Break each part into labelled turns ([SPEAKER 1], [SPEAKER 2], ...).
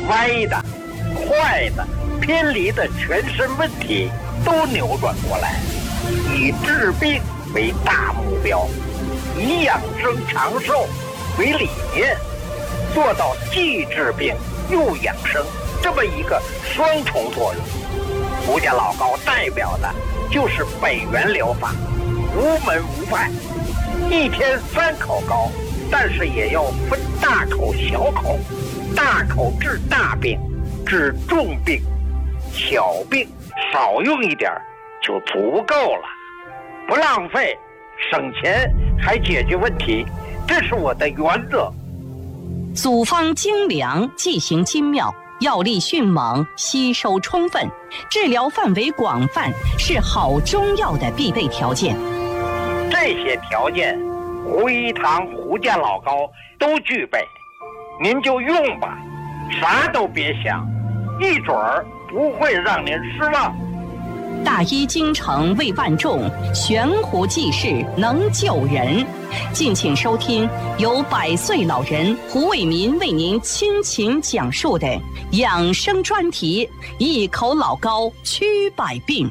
[SPEAKER 1] 歪的、坏的、偏离的全身问题都扭转过来，以治病为大目标，以养生长寿为理念，做到既治病又养生这么一个双重作用。胡家老高代表的就是北元疗法，无门无派，一天3口高，但是也要分大口小口，大口治大病，治重病，小病少用一点就足够了，不浪费，省钱还解决问题，这是我的原则。
[SPEAKER 2] 组方精良，剂行精妙，药力迅猛，吸收充分，治疗范围广泛，是好中药的必备条件。
[SPEAKER 1] 这些条件，胡一堂、胡家老高都具备，您就用吧，啥都别想，一准儿不会让您失望。
[SPEAKER 2] 大医精诚为万众，悬壶济世能救人。敬请收听由100岁老人胡伟民为您倾情讲述的养生专题，一口老高驱百病。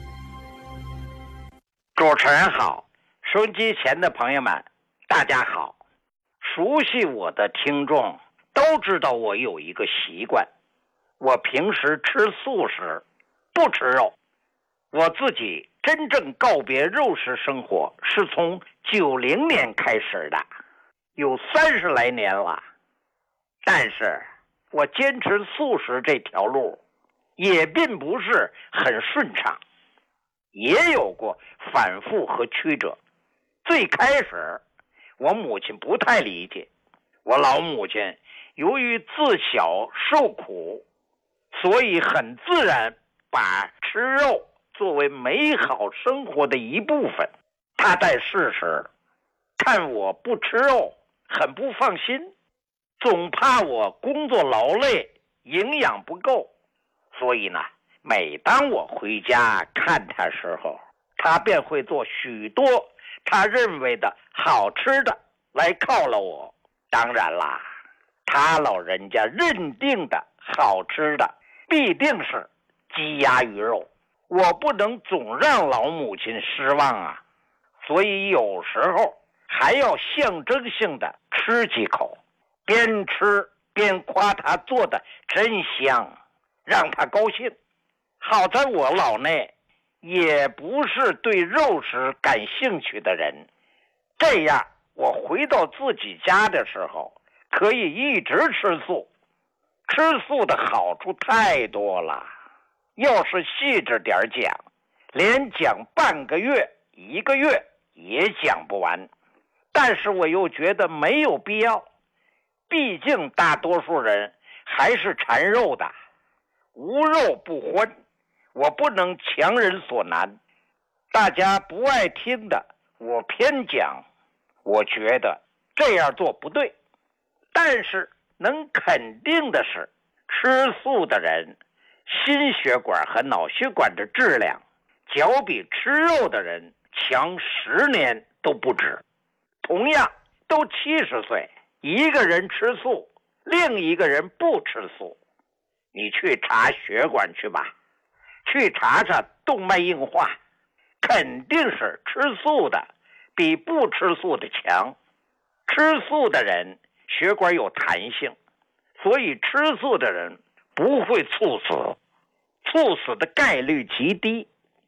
[SPEAKER 1] 主持人好，收音机前的朋友们大家好。熟悉我的听众都知道我有一个习惯，我平时吃素食，不吃肉。我自己真正告别肉食生活是从90年开始的，有30来年了。但是我坚持素食这条路也并不是很顺畅，也有过反复和曲折。最开始我母亲不太理解，我老母亲由于自小受苦，所以很自然把吃肉作为美好生活的一部分。他在世时看我不吃肉，很不放心，总怕我工作劳累，营养不够。所以呢，每当我回家看他时候，他便会做许多他认为的好吃的来犒劳我。当然啦，他老人家认定的好吃的必定是鸡鸭鱼肉，我不能总让老母亲失望啊，所以有时候还要象征性的吃几口，边吃边夸他做的真香，让他高兴。好在我老内也不是对肉食感兴趣的人，这样我回到自己家的时候可以一直吃素。吃素的好处太多了，要是细致点讲，连讲半个月、1个月也讲不完。但是我又觉得没有必要，毕竟大多数人还是馋肉的，无肉不欢，我不能强人所难。大家不爱听的我偏讲，我觉得这样做不对。但是能肯定的是，吃素的人心血管和脑血管的质量较比吃肉的人强10年都不止。同样都70岁，一个人吃素，另一个人不吃素，你去查血管去吧，去查查动脉硬化，肯定是吃素的比不吃素的强。吃素的人血管有弹性，所以吃素的人不会猝死，猝死的概率极低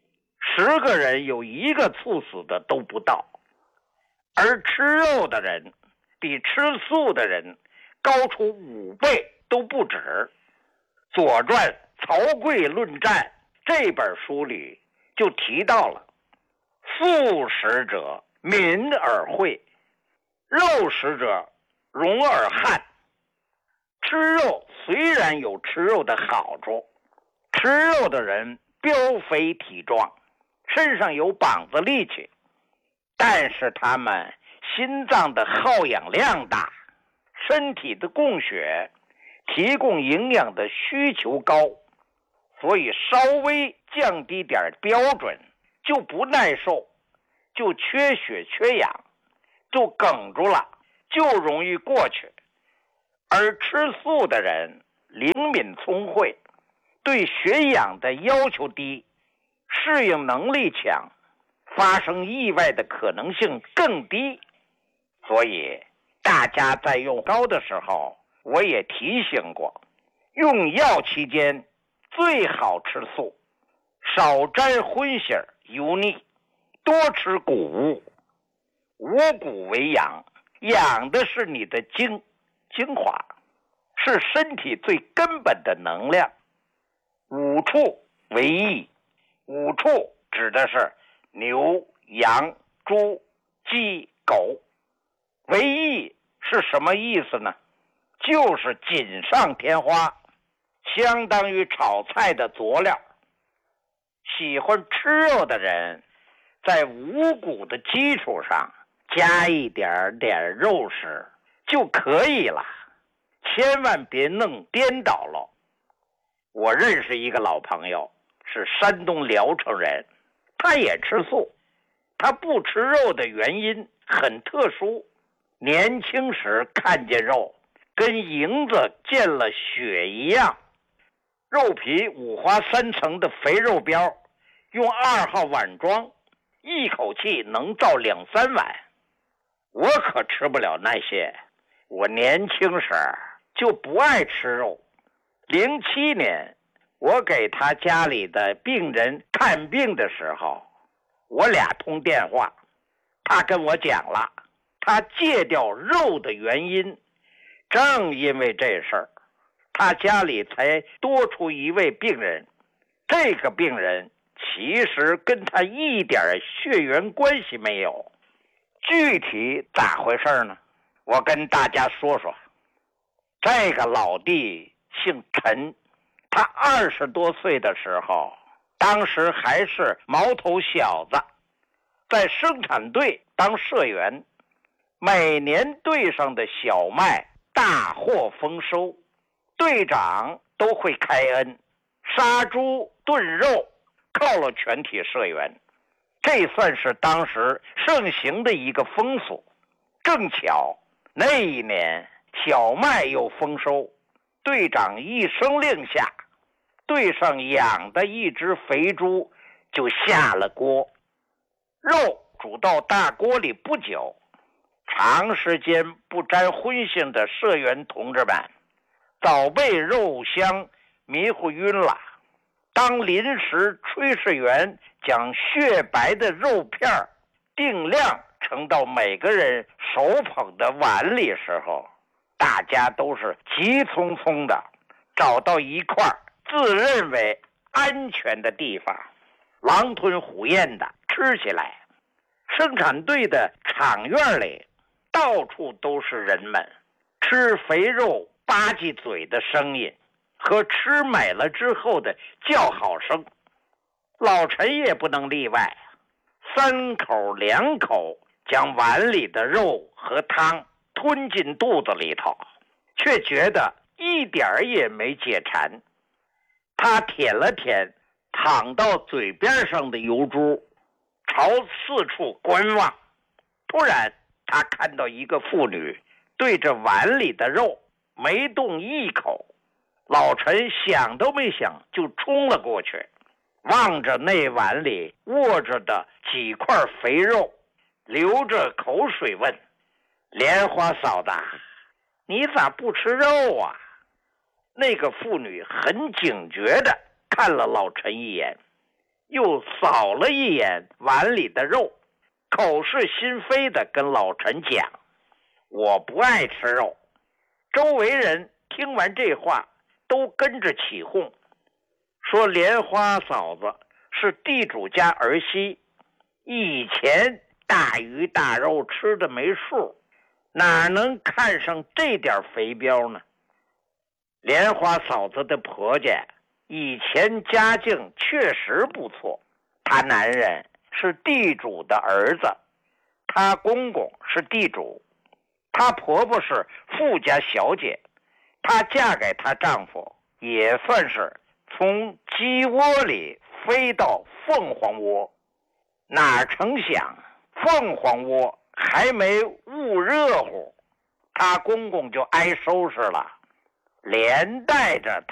[SPEAKER 1] ，10个人有1个猝死的都不到。而吃肉的人比吃素的人高出5倍都不止。左传曹刿论战这本书里就提到了，素食者敏而晦，肉食者容而悍。吃肉虽然有吃肉的好处，吃肉的人膘肥体壮，身上有膀子力气，但是他们心脏的耗氧量大，身体的供血提供营养的需求高，所以稍微降低点标准就不耐受，就缺血缺氧，就哽住了，就容易过去。而吃素的人灵敏聪慧，对学养的要求低，适应能力强，发生意外的可能性更低。所以大家在用膏的时候，我也提醒过，用药期间最好吃素，少沾荤腥油腻，多吃谷物。五谷为养，养的是你的精华，是身体最根本的能量。五畜为益，五畜指的是牛、羊、猪、鸡、狗。为益是什么意思呢？就是锦上添花，相当于炒菜的佐料。喜欢吃肉的人，在五谷的基础上加一点点肉食就可以了，千万别弄颠倒了。我认识一个老朋友，是山东聊城人，他也吃素。他不吃肉的原因很特殊，年轻时看见肉跟蝇子见了血一样，肉皮五花三层的肥肉膘，用2号碗装，一口气能造2-3碗。我可吃不了那些，我年轻时就不爱吃肉。07年我给他家里的病人看病的时候，我俩通电话，他跟我讲了他戒掉肉的原因。正因为这事儿，他家里才多出一位病人。这个病人其实跟他一点血缘关系没有。具体咋回事呢？我跟大家说说。这个老弟姓陈，他20多岁的时候，当时还是毛头小子，在生产队当社员，每年队上的小麦大获丰收，队长都会开恩，杀猪炖肉犒劳全体社员，这算是当时盛行的一个风俗。正巧那一年小麦又丰收，队长一声令下，队上养的一只肥猪就下了锅。肉煮到大锅里不久，长时间不沾荤腥的社员同志们早被肉香迷糊晕了。当临时炊事员将雪白的肉片定量盛到每个人手捧的碗里时候，大家都是急匆匆的找到一块自认为安全的地方，狼吞虎咽的吃起来。生产队的厂院里到处都是人们吃肥肉吧唧嘴的声音和吃美了之后的叫好声。老陈也不能例外，3口2口将碗里的肉和汤吞进肚子里头，却觉得一点也没解馋。他舔了舔淌到嘴边上的油珠，朝四处观望。突然他看到一个妇女对着碗里的肉没动一口。老陈想都没想就冲了过去，望着那碗里握着的几块肥肉，流着口水问：莲花嫂子，你咋不吃肉啊？那个妇女很警觉地看了老陈一眼，又扫了一眼碗里的肉，口是心非地跟老陈讲：我不爱吃肉。周围人听完这话都跟着起哄，说莲花嫂子是地主家儿媳，以前大鱼大肉吃的没数，哪能看上这点肥膘呢？莲花嫂子的婆家以前家境确实不错，她男人是地主的儿子，她公公是地主，她婆婆是富家小姐，她嫁给她丈夫也算是从鸡窝里飞到凤凰窝。哪成想凤凰窝还没捂热乎，她公公就挨收拾了。 连带着